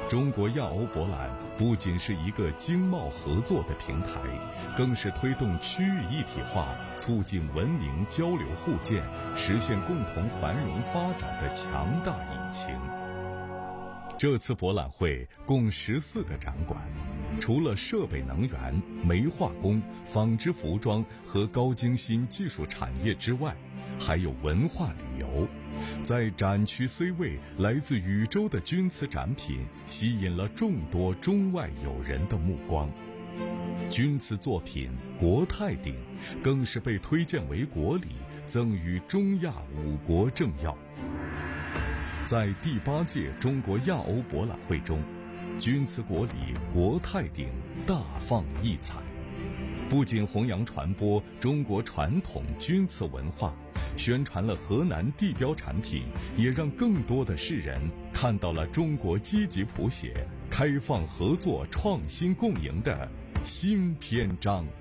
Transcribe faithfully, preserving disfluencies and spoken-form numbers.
中国亚欧博览不仅是一个经贸合作的平台，更是推动区域一体化、促进文明交流互鉴、实现共同繁荣发展的强大引擎。这次博览会共十四个展馆，除了设备能源、煤化工、纺织服装和高精新技术产业之外，还有文化旅游。在展区 C 位，来自宇宙的钧瓷展品吸引了众多中外友人的目光。钧瓷作品国泰鼎更是被推荐为国礼，赠予中亚五国政要。在第八届中国亚欧博览会中，钧瓷国礼国泰鼎大放异彩，不仅弘扬传播中国传统钧瓷文化，宣传了河南地标产品，也让更多的世人看到了中国积极谱写开放合作创新共赢的新篇章。